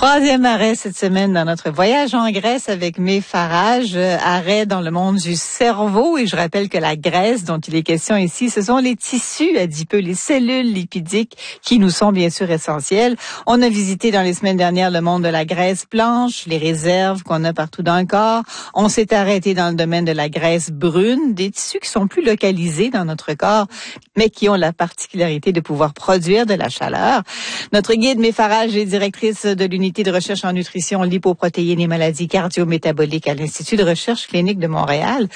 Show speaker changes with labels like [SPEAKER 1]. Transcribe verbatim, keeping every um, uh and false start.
[SPEAKER 1] Troisième arrêt cette semaine dans notre voyage en Grèce avec mes Farage. Euh, arrêt dans le monde du cerveau. Et je rappelle que la graisse dont il est question ici, ce sont les tissus adipeux, les cellules lipidiques qui nous sont bien sûr essentielles. On a visité dans les semaines dernières le monde de la graisse blanche, les réserves qu'on a partout dans le corps. On s'est arrêté dans le domaine de la graisse brune, des tissus qui sont plus localisés dans notre corps, mais qui ont la particularité de pouvoir produire de la chaleur. Notre guide mes Farage est directrice de l'unité de recherche en nutrition, lipoprotéines et maladies cardio-métaboliques à l'Institut de recherche clinique de Montréal.